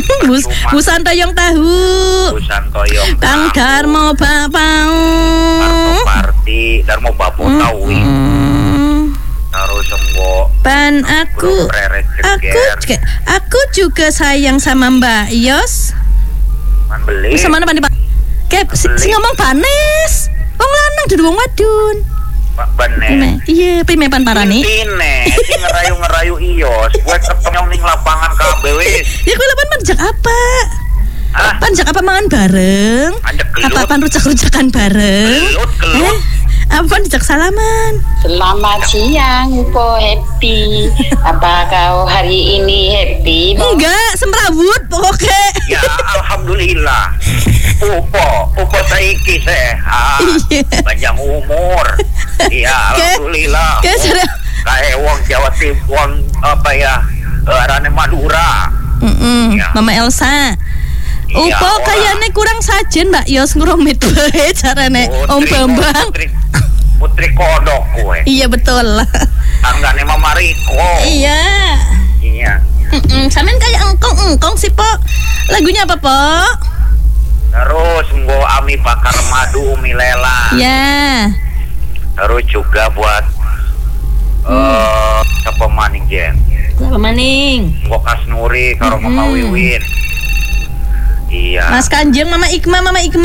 Bu Santoyong tahu. Bu Santoyong Kang Darmo Bapau. Parti Darmo Bapau tahu. Terus engko Pan aku juga sayang sama Mbak Yos. Man beli. Bisa mana Pak? Kayak si ngomong panes. Wong lanang dudu wong wadon. Pak Bane. Iya, prime pan parane. Pine, sing ngerayu-ngerayu Ios. Gue ketemu ning lapangan kabeh wis. Ya kuwi lapan panjak apa? Panjak apa mangan bareng? Apa pan rujak-rujakan bareng? Gelut. Apa dijak salaman? Selamat siang, Po Happy. Apa kau hari ini happy? Enggak, semrawut pokoknya. Ya, alhamdulillah. Upo saiki sehat. Panjang umur. Iya, alhamdulillah. Kayak wong Jawa Timur, wong apa ya? Arane Madura. Ya. Mama Elsa. Upo kayaknya kurang sajen Mbak Yos ngromit bae carane Om Bambang. Putri kodok kowe. Iya betul. Tanggane Mama Riko. Iya. Sampean kayak engkong sih, Po. Lagunya apa, Po? Terus nggo Ami Bakar Madu Umi Lela. Ya. Terus juga buat siapa maning Jen? Siapa maning? Nggo Kasnuri karo Mama Wiwin. Iya. Mas Kanjeng, Mama Ikma.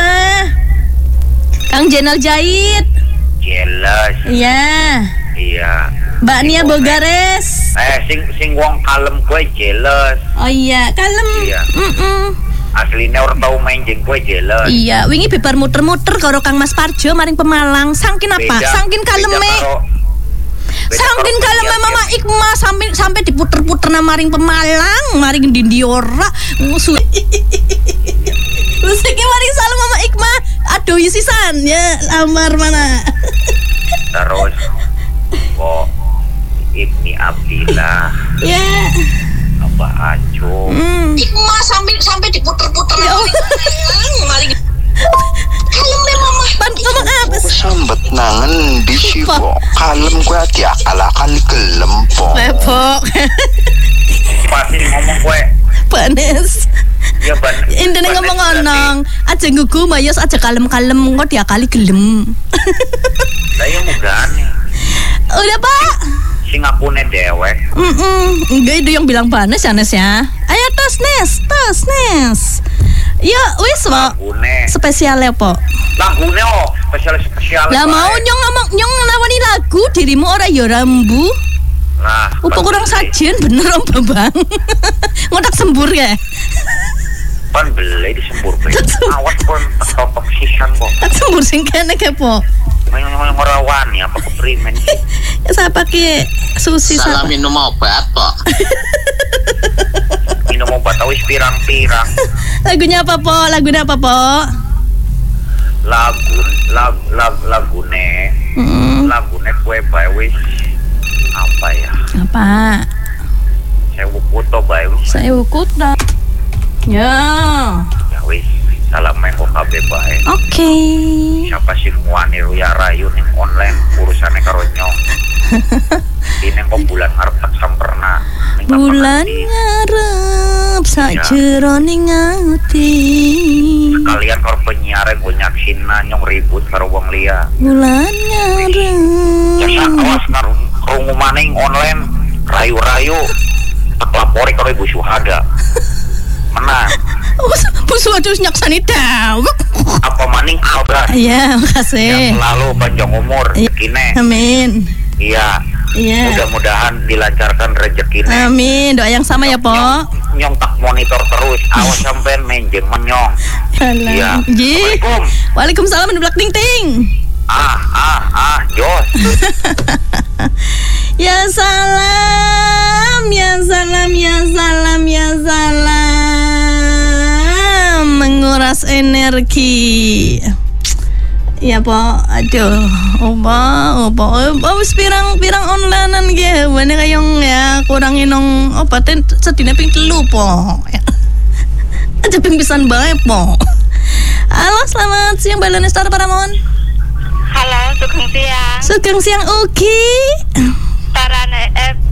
Kang Jenal Jahit. Jelas. Iya. Mbak Nia Bogares. Sing wong kalem kue jelas. Oh iya, kalem. Iya. Aslinya orang tau main jeng kue jelas. Iya, wingi bebar muter-muter karo Kang Mas Parjo maring Pemalang. Sangkin apa? Sangkin kaleme. Sangkin kaleme Mama Ikma sampai diputer-puter na maring Pemalang, maring ndi ora. Musuh. Musik maring salam Mama Ikma. Aduh isisan ya lamar mana. Terus kok Ibni Abdillah. Ya. Abah Aco. Ikma sampai diputer-puter maling. Kalem deh Mama. Ngomong apa sih? Sambet nangen di siwo. Kalem gue hati akal-akal kelempong. Lepok. Pasti ngomong kue. Panes. Ya ban. Intine ngomong onong. Aja nggugu Mbak Yos aja kalem-kalem kok diakali gelem. Lah ya mugane. Udah, Pak. Sing akune dewek. Enggak itu yang bilang panes ya Nes ya. Ayo tos Nes. Ya wis Pak. Spesial ya Po. Lagune spesial. Lah mau nyong nawani lagu dirimu ora ya rambu. Lah. Upo kurang sajen bener Om Bambang. Ngotak sembur ya. Pan beli disembur bae. Awas pun top sisan kok. Sembur sing kene ke Po. Merawani apa keprimen sih? Ya saya pakai susi. Salah minum obat Pak. Minum obat wis pirang-pirang. Lagunya apa Po? Lagune kue bae wis apa ya? Apa? Sewu kuto bae wis. Sewu kuto. Ya wis. Salam mengko kabeh bae. Oke. Siapa sih muani ruya rayu ning online urusane karo nyong. Dine kok bulan ngarep tak samperna. Bulan ngarep sajeroning ati. Sekalian karo penyiar gue nyaksina nyong ribut karo wong liya. Bulan ngarep. Jasa awas krungu maning online rayu-rayu. Tak lapori karo Ibu Syuhada. Menang. Bu Suhada nyaksani dawek. Apa maning Albra? Iya, makasih. Yang selalu panjang umur rezekine. Amin. Iya. Mudah-mudahan dilancarkan rezekinya. Amin. Doa yang sama ya, Po. Nyong tak monitor terus. Awas sampean menjeng menyong. Iya. Assalamualaikum. Waalaikumsalam di belakang ting. Jos. Ya salam menguras energi. Ya Po, aduh, opo wis pirang onlinean ge, wene kayong ya kurang inong obaten sedina ping 3 Po. Aja ping pisan bae Po. Halo, selamat siang Mbak Lenestar Paramon. Halo, sugeng siang. Sugeng siang Ugi. Tarane